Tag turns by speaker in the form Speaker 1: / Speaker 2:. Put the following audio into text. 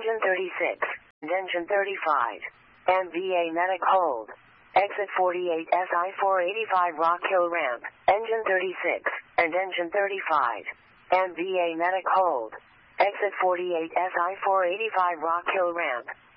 Speaker 1: Engine 36. Engine 35. MVA Medic hold. Exit 48 SI 485 Rock Hill ramp. Engine 36 and Engine 35. MVA Medic hold. Exit 48 SI 485 Rock Hill ramp.